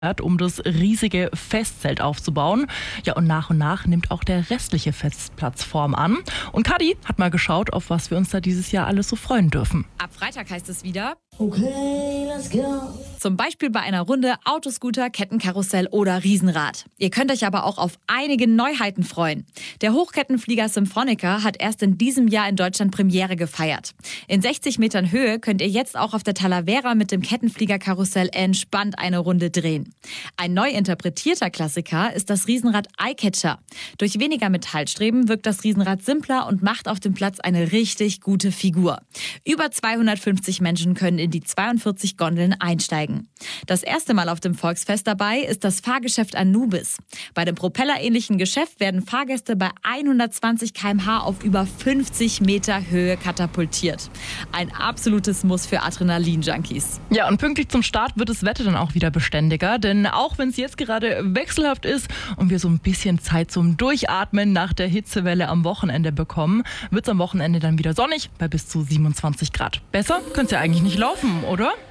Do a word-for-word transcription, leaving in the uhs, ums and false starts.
um das riesige Festzelt aufzubauen. Ja, und nach und nach nimmt auch der restliche Festplatz Form an. Und Kadi hat mal geschaut, auf was wir uns da dieses Jahr alles so freuen dürfen. Ab Freitag heißt es wieder: Okay, let's go. Zum Beispiel bei einer Runde Autoscooter, Kettenkarussell oder Riesenrad. Ihr könnt euch aber auch auf einige Neuheiten freuen. Der Hochkettenflieger Symphonica hat erst in diesem Jahr in Deutschland Premiere gefeiert. In sechzig Metern Höhe könnt ihr jetzt auch auf der Talavera mit dem Kettenfliegerkarussell entspannt eine Runde drehen. Ein neu interpretierter Klassiker ist das Riesenrad Eyecatcher. Durch weniger Metallstreben wirkt das Riesenrad simpler und macht auf dem Platz eine richtig gute Figur. Über zweihundertfünfzig Menschen können in die zweiundvierzig Gondeln einsteigen. Das erste Mal auf dem Volksfest dabei ist das Fahrgeschäft Anubis. Bei dem propellerähnlichen Geschäft werden Fahrgäste bei hundertzwanzig Kilometer pro Stunde auf über fünfzig Meter Höhe katapultiert. Ein absolutes Muss für Adrenalin-Junkies. Ja, und pünktlich zum Start wird das Wetter dann auch wieder beständiger, denn auch wenn es jetzt gerade wechselhaft ist und wir so ein bisschen Zeit zum Durchatmen nach der Hitzewelle am Wochenende bekommen, wird es am Wochenende dann wieder sonnig bei bis zu siebenundzwanzig Grad. Besser könnte es ja eigentlich nicht laufen, oder?